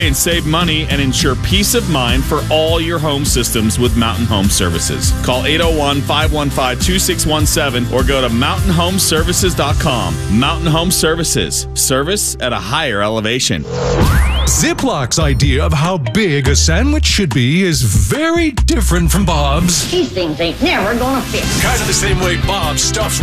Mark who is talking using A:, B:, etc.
A: And save money and ensure peace of mind for all your home systems with Mountain Home Services. Call 801-515-2617 or go to mountainhomeservices.com. Mountain Home Services. Service at a higher elevation.
B: Ziploc's idea of how big a sandwich should be is very different from Bob's.
C: These things ain't never gonna fit.
B: Kind of the same way Bob stuffs